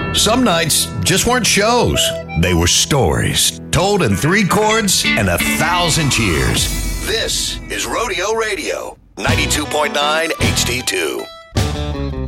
Some nights just weren't shows. They were stories told in 3 chords and 1,000 cheers. This is Rodeo Radio, 92.9 HD2.